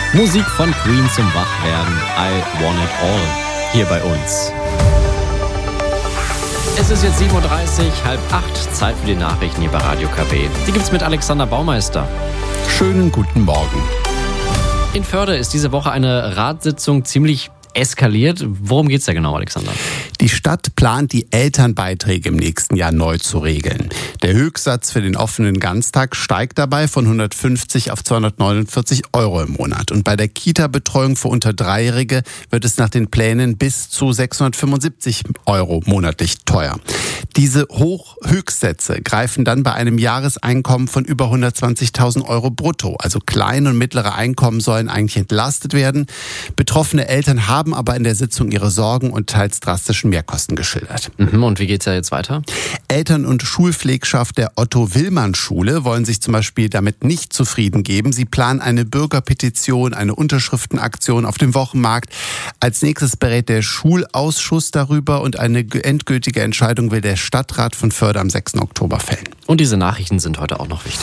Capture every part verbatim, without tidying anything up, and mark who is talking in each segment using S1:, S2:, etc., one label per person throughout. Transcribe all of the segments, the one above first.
S1: Musik von Queen zum Wachwerden. I Want It All. Hier bei uns. Es ist jetzt sieben Uhr dreißig, halb acht. Zeit für die Nachrichten hier bei Radio K W. Die gibt's mit Alexander Baumeister.
S2: Schönen guten Morgen.
S1: In Förde ist diese Woche eine Ratssitzung ziemlich eskaliert. Worum geht's da genau, Alexander?
S2: Die Stadt plant, die Elternbeiträge im nächsten Jahr neu zu regeln. Der Höchstsatz für den offenen Ganztag steigt dabei von hundertfünfzig auf zweihundertneunundvierzig Euro im Monat. Und bei der Kita-Betreuung für unter Dreijährige wird es nach den Plänen bis zu sechshundertfünfundsiebzig Euro monatlich teuer. Diese Hochhöchstsätze greifen dann bei einem Jahreseinkommen von über hundertzwanzigtausend Euro brutto. Also kleine und mittlere Einkommen sollen eigentlich entlastet werden. Betroffene Eltern haben aber in der Sitzung ihre Sorgen und teils drastischen Mehrkosten geschildert.
S1: Mhm, und wie geht's da jetzt weiter?
S2: Eltern- und Schulpflegschaft der Otto-Willmann-Schule wollen sich zum Beispiel damit nicht zufrieden geben. Sie planen eine Bürgerpetition, eine Unterschriftenaktion auf dem Wochenmarkt. Als nächstes berät der Schulausschuss darüber und eine endgültige Entscheidung will der Stadtrat von Förde am sechsten Oktober fällen.
S1: Und diese Nachrichten sind heute auch noch wichtig.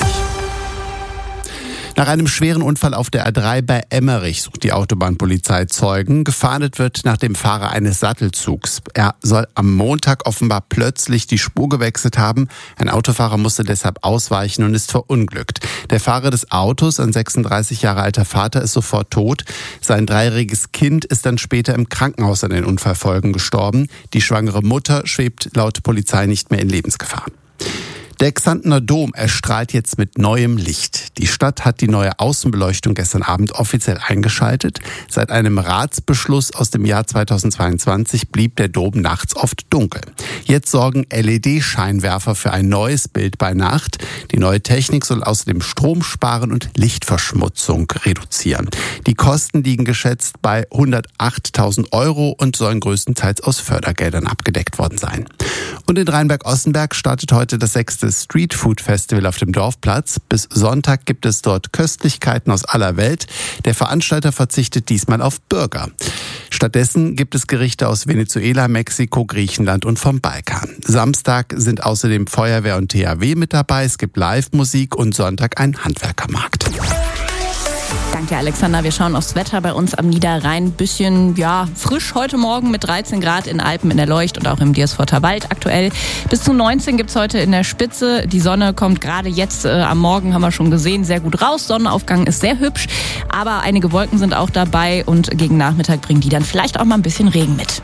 S2: Nach einem schweren Unfall auf der A drei bei Emmerich sucht die Autobahnpolizei Zeugen. Gefahndet wird nach dem Fahrer eines Sattelzugs. Er soll am Montag offenbar plötzlich die Spur gewechselt haben. Ein Autofahrer musste deshalb ausweichen und ist verunglückt. Der Fahrer des Autos, ein sechsunddreißig Jahre alter Vater, ist sofort tot. Sein dreijähriges Kind ist dann später im Krankenhaus an den Unfallfolgen gestorben. Die schwangere Mutter schwebt laut Polizei nicht mehr in Lebensgefahr. Der Xantener Dom erstrahlt jetzt mit neuem Licht. Die Stadt hat die neue Außenbeleuchtung gestern Abend offiziell eingeschaltet. Seit einem Ratsbeschluss aus dem Jahr zweitausendzweiundzwanzig blieb der Dom nachts oft dunkel. Jetzt sorgen L E D-Scheinwerfer für ein neues Bild bei Nacht. Die neue Technik soll außerdem Strom sparen und Lichtverschmutzung reduzieren. Die Kosten liegen geschätzt bei hundertachttausend Euro und sollen größtenteils aus Fördergeldern abgedeckt worden sein. Und in Rheinberg-Ossenberg startet heute das sechste Street Food Festival auf dem Dorfplatz. Bis Sonntag gibt es dort Köstlichkeiten aus aller Welt. Der Veranstalter verzichtet diesmal auf Burger. Stattdessen gibt es Gerichte aus Venezuela, Mexiko, Griechenland und vom Balkan. Samstag sind außerdem Feuerwehr und T H W mit dabei. Es gibt Live-Musik und Sonntag ein Handwerkermarkt.
S3: Danke, Alexander. Wir schauen aufs Wetter bei uns am Niederrhein. Bisschen, ja, frisch heute Morgen mit dreizehn Grad in Alpen in der Leucht und auch im Diersforter Wald aktuell. Bis zu neunzehn gibt's heute in der Spitze. Die Sonne kommt gerade jetzt äh, am Morgen, haben wir schon gesehen, sehr gut raus. Sonnenaufgang ist sehr hübsch, aber einige Wolken sind auch dabei und gegen Nachmittag bringen die dann vielleicht auch mal ein bisschen Regen mit.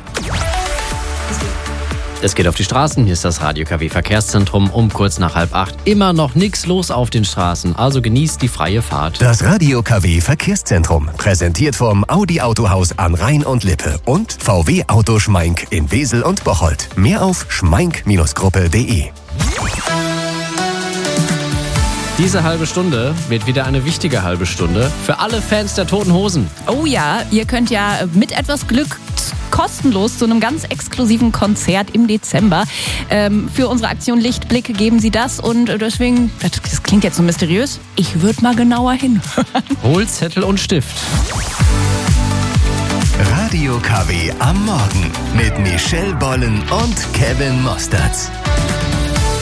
S1: Es geht auf die Straßen. Hier ist das Radio K W Verkehrszentrum um kurz nach halb acht. Immer noch nichts los auf den Straßen, also genießt die freie Fahrt.
S4: Das Radio K W Verkehrszentrum, präsentiert vom Audi Autohaus an Rhein und Lippe und V W Auto Schmeink in Wesel und Bocholt. Mehr auf schmeink Gruppe punkt de.
S1: Diese halbe Stunde wird wieder eine wichtige halbe Stunde für alle Fans der Toten Hosen.
S3: Oh ja, ihr könnt ja mit etwas Glück kostenlos zu einem ganz exklusiven Konzert im Dezember. Ähm, für unsere Aktion Lichtblick geben sie das und deswegen, das klingt jetzt so mysteriös, ich würde mal genauer hinhören.
S1: Hol Zettel und Stift.
S4: Radio K W am Morgen mit Michelle Bollen und Kevin Mostertz.